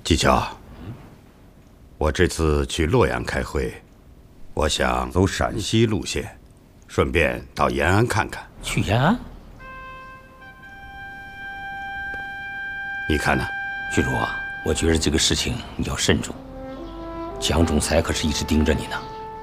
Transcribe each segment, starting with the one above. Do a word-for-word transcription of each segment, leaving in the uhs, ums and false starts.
季乔，我这次去洛阳开会，我想走陕西路线，顺便到延安看看。 去延安？ 你看呢？ 巨鹿啊，我觉得这个事情你要慎重。蒋总裁可是一直盯着你呢。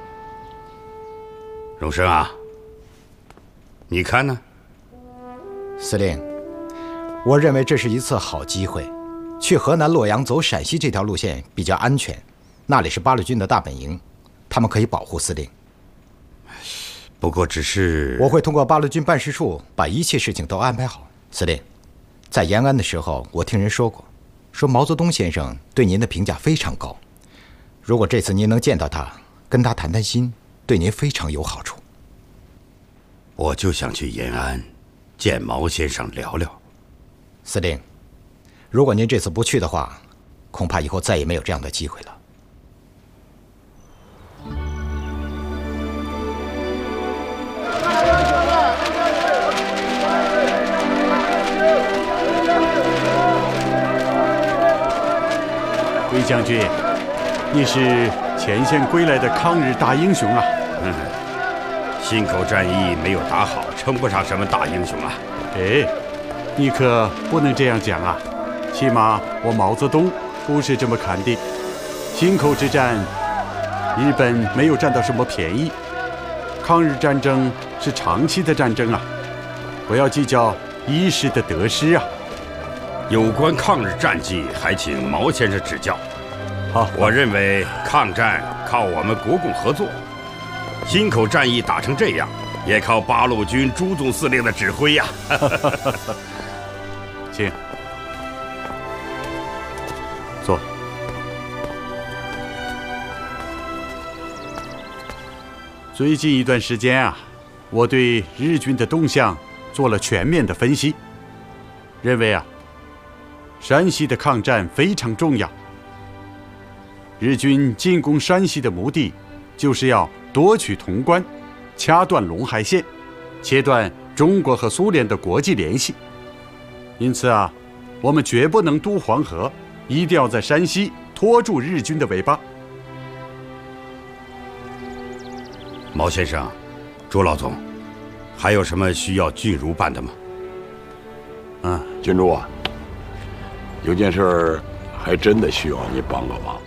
荣生啊，你看呢？ 司令，我认为这是一次好机会。去河南洛阳走陕西这条路线比较安全，那里是八路军的大本营，他们可以保护司令。 不过只是我会通过八路军办事处把一切事情都安排好。司令，在延安的时候，我听人说过，说毛泽东先生对您的评价非常高。如果这次您能见到他，跟他谈谈心，对您非常有好处。 我就想去延安见毛先生聊聊。 司令，如果您这次不去的话，恐怕以后再也没有这样的机会了。 魏将军，你是前线归来的抗日大英雄啊！ 嗯，忻口战役没有打好，称不上什么大英雄啊。 哎，你可不能这样讲啊！起码我毛泽东不是这么看的。忻口之战，日本没有占到什么便宜。抗日战争是长期的战争啊，不要计较一时的得失啊。 有关抗日战绩，还请毛先生指教。 好， 我认为抗战靠我们国共合作，忻口战役打成这样，也靠八路军朱总司令的指挥呀。 请坐。最近一段时间啊，我对日军的动向做了全面的分析，认为啊，山西的抗战非常重要。日军进攻山西的目的，就是要夺取潼关，掐断陇海线，切断中国和苏联的国际联系。因此啊，我们绝不能渡黄河，一定要在山西拖住日军的尾巴。 毛先生，朱老总，还有什么需要俊如办的吗？ 嗯，君珠啊，有件事还真的需要你帮个忙。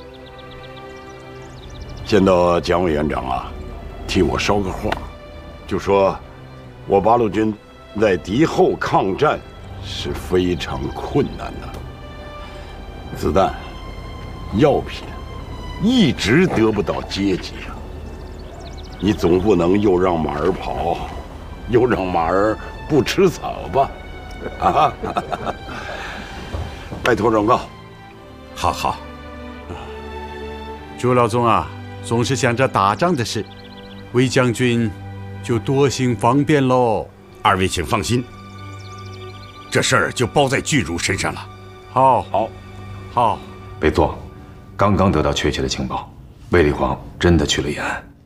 见到蒋委员长啊，替我捎个话，就说我八路军在敌后抗战是非常困难的，子弹、药品一直得不到接济啊。你总不能又让马儿跑，又让马儿不吃草吧？啊！拜托转告。 好好。 朱老总啊，总是想着打仗的事，魏将军就多行方便喽。 二位请放心，这事儿就包在巨儒身上了。 好， 好， 好。 备座，刚刚得到确切的情报，卫立煌真的去了延安。